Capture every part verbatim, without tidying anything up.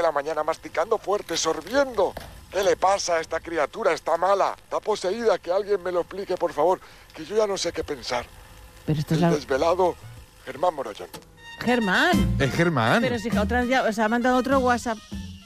la mañana masticando fuerte, sorbiendo. ¿Qué le pasa a esta criatura? Está mala, está poseída. Que alguien me lo explique, por favor, que yo ya no sé qué pensar. Pero esto El es la... desvelado Germán Morollón. Germán. Es Germán. Pero si otra vez ya, o sea, ha mandado otro WhatsApp.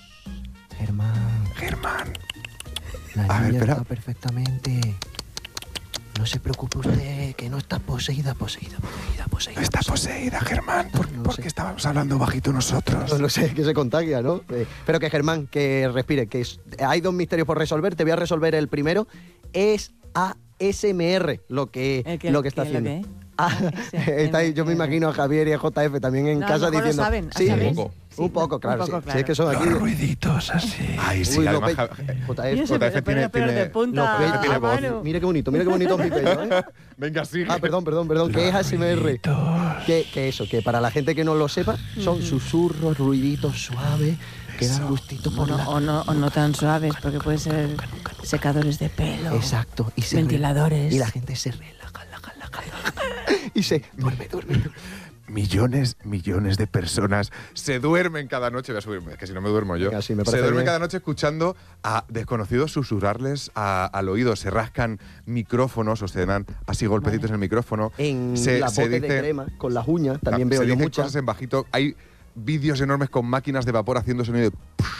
Germán. Germán. La A ver, niña espera. está perfectamente. No se preocupe usted, que no está poseída, poseída, poseída, poseída. Está poseída, Germán. ¿Por, No lo por sé. qué estábamos hablando bajito nosotros? No lo sé, que se contagia, ¿no? Eh, pero que Germán, que respire, que es- hay dos misterios por resolver. Te voy a resolver el primero. Es A S M R lo que, ¿El qué? lo que está ¿Qué? ¿Lo haciendo. qué? Ah, está ahí, yo me imagino a Javier y a J F también en No, a casa lo mejor lo diciendo. saben, sí, ¿sabéis? un poco, Sí, un poco, un claro. poco, sí. claro. Si es que son aquí. Los ruiditos así. Ay, sí, Uy, lo además pe- Ja- J Yo F. sé, J F pero tiene- de pelos tiene- de punta Los pelos a tiene voz. mano. Mira qué bonito, mira qué bonito mi pelo, ¿eh? Venga, sigue. Ah, perdón, perdón, perdón, que es A S M R. Que, que eso, que para la gente que no lo sepa, son susurros, ruiditos suaves, que dan gustito O por no, la... o, no, o no tan suaves, porque pueden ser secadores de pelo. Exacto. Y se re- Ventiladores. Y la gente se relaja, relaja, relaja, relaja. Y se duerme, duerme, duerme. Millones, millones de personas se duermen cada noche. Voy a subirme, que si no me duermo yo. Venga, sí, me se parece duermen bien. cada noche escuchando a desconocidos susurrarles a- al oído. Se rascan micrófonos o se dan así golpecitos en el micrófono. En se, la se bote de dice- crema, con las uñas, también se veo yo dicen muchas. cosas en bajito. Hay vídeos enormes con máquinas de vapor haciendo sonido de...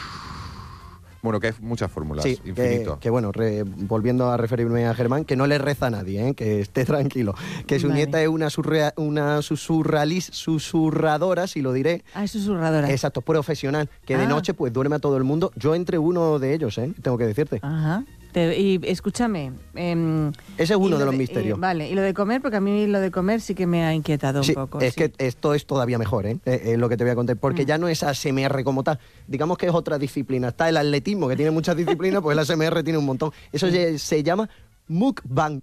Bueno, que hay muchas fórmulas, Sí, infinito. que, que bueno, re- volviendo a referirme a Germán, que no le reza a nadie, ¿eh? Que esté tranquilo. Que su Vale. nieta es una, surrea- una susurralis, susurradora, si lo diré. Ah, es susurradora. Exacto, profesional, que de Ah. noche pues duerme a todo el mundo. Yo entre uno de ellos, ¿eh? Tengo que decirte. Ajá. Te- y escúchame. em, Ese es y uno lo de los misterios. eh, vale, y lo de comer, porque a mí lo de comer sí que me ha inquietado Sí, un poco. es sí. que esto es todavía mejor, ¿eh? Eh, eh, lo que te voy a contar, porque Mm. ya no es A S M R como tal. Digamos que es otra disciplina. Está el atletismo, que tiene muchas disciplinas, pues el A S M R tiene un montón. Eso se, se llama mukbang.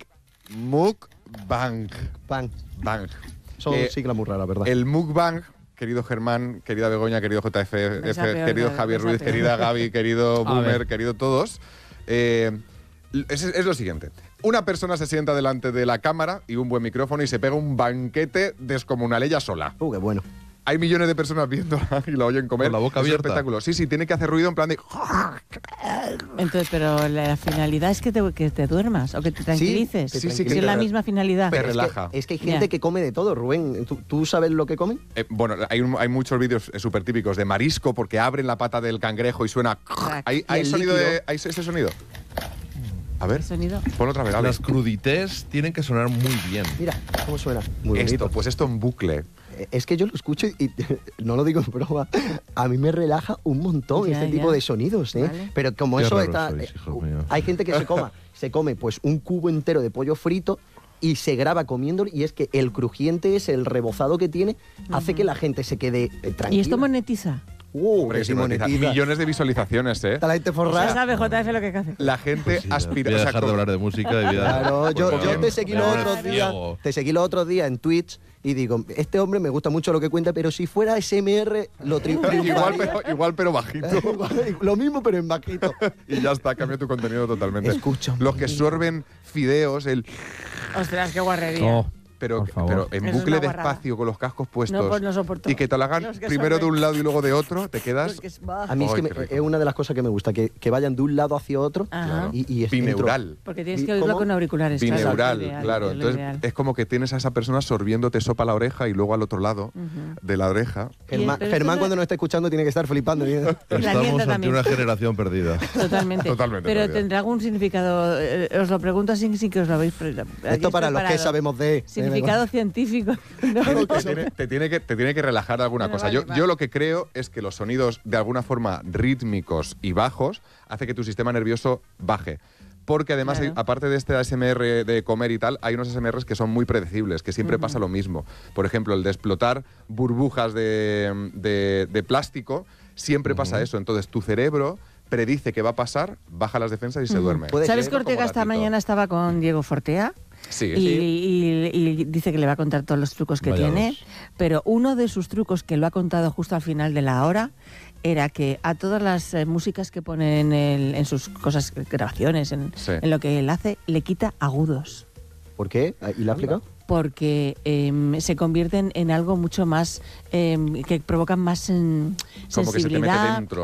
Mukbang. Bang. Bang. Son Eh, siglas muy raras, ¿verdad? El mukbang, querido Germán, querida Begoña, querido J F, Vais a F, peor, querido vais a Javier Ruiz, peor. querida Gaby, querido A Boomer, ver. querido todos. eh, es, es lo siguiente. Una persona se sienta delante de la cámara y un buen micrófono y se pega un banquete descomunal ella sola. Uh, qué bueno. Hay millones de personas viéndola y la oyen comer. Con la boca Es un abierta. espectáculo. Sí, sí, tiene que hacer ruido en plan de... Entonces, pero la finalidad es que te, que te duermas o que te tranquilices. que Sí, sí, Si que es la te- misma finalidad. Te es que- relaja. Es que, hay gente Ya. que come de todo, Rubén. ¿Tú, tú sabes lo que comen? Eh, bueno, hay, un- hay muchos vídeos súper típicos de marisco porque abren la pata del cangrejo y suena... Crack. ¿Hay, Y hay el sonido líquido. de, ¿Hay ese sonido? A ver, ¿El sonido? ponlo otra vez. a ver. Las crudités tienen que sonar muy bien. Mira, cómo suena. Muy bonito. Esto, pues esto en bucle. Eh, Es que yo lo escucho y, y no lo digo en broma. A mí me relaja un montón Ya, este ya. tipo de sonidos, ¿eh? Vale. Pero como Qué eso raros está... sois, eh, hijos míos. hay gente que se coma, se come pues un cubo entero de pollo frito y se graba comiéndolo y es que el crujiente ese, el rebozado que tiene, hace que la gente se quede eh, tranquila. ¿Y esto monetiza? Uh, Hombre, que sí, sí monetiza. monetiza. Millones de visualizaciones, ¿eh? Está la gente Ya forrada. sabe J F lo que hace. La gente Pues sí, aspira... voy a o sea, dejar de con- hablar de música y voy a... Claro, yo, Pues yo bien, te seguí me los voy a otros poner días, ciego. te seguí los otros días en Twitch y digo, este hombre me gusta mucho lo que cuenta, pero si fuera A S M R lo tri- igual, triunfaría. pero, igual, pero bajito. Lo mismo, pero en bajito. Y ya está, cambia tu contenido totalmente. Escucha, Los que sorben fideos, el... Ostras, qué guarrería. No, Pero, por favor. pero en Eso es bucle una guarrada. despacio, con los cascos puestos. No, pues no soporto. Y que te lo hagan Los que primero de sorben. un lado y luego de otro, te quedas... Porque es- bah. A mí es, Ay, que me- qué rico. es una de las cosas que me gusta, que, que vayan de un lado hacia otro Ajá. y, y es- bineural. Porque tienes ¿Y que oírlo cómo? con auriculares. claro, Bineural, es lo ideal, claro. es lo Entonces ideal. es como que tienes a esa persona sorbiéndote sopa a la oreja y luego al otro lado Ujú. de la oreja. Germán, pero esto Germán no- cuando nos esté escuchando tiene que estar flipando. ¿eh? La Estamos nieta ante también. una generación perdida. Totalmente. Totalmente Pero perdida. tendrá algún significado. eh, os lo pregunto así sin que os lo habéis. pre- hayáis Esto para los que preparado. sabemos de... Significado científico. No. Te tiene, te tiene que, te tiene que relajar alguna Bueno, cosa. vale, yo, vale. yo lo que creo es que los sonidos de alguna forma rítmicos y bajos hace que tu sistema nervioso baje. Porque además, Claro. hay- aparte de este A S M R de comer y tal, hay unos A S M Rs que son muy predecibles, que siempre pasa lo mismo. Por ejemplo, el de explotar burbujas de, de- de plástico, siempre pasa eso. Entonces, tu cerebro predice que va a pasar, baja las defensas y se duerme. Puede ¿Sabes ser, que Ortega como esta gatito. mañana estaba con Diego Fortea? Sí, Y, y- y dice que le va a contar todos los trucos que Vaya tiene, dos. pero uno de sus trucos que lo ha contado justo al final de la hora era que a todas las eh, músicas que pone en, el- en sus cosas, grabaciones, en, Sí. en lo que él hace, le quita agudos. ¿Por qué? ¿Y la ha explicado? Porque em, se convierten en algo mucho más, em, que provocan más em, Como que se te mete sensibilidad, dentro.